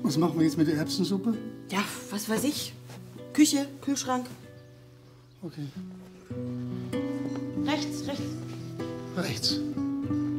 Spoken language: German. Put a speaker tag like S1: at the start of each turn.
S1: Was machen wir jetzt mit der Erbsensuppe?
S2: Ja, was weiß ich. Küche, Kühlschrank.
S1: Okay.
S2: Rechts, rechts.
S1: Rechts.